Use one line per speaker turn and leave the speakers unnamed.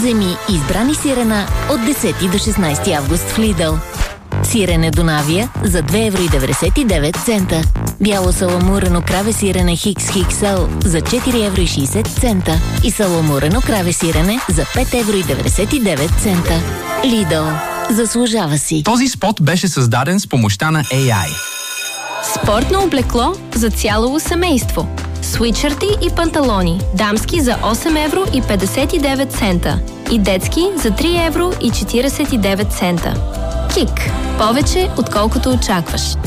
Вземи избрани сирена от 10 до 16 август в Lidl. Сирене Донавия за 2,99 евро. Бяло саламурено краве сирене XXL за 4,60 евро. И саламурено краве сирене за 5,99 евро. Lidl. Заслужава си.
Този спот беше създаден с помощта на AI.
Спортно облекло за цяло семейство. Свитшърти и панталони. Дамски за 8,59 евро. И детски за 3,49 евро. Кик. Повече, отколкото очакваш.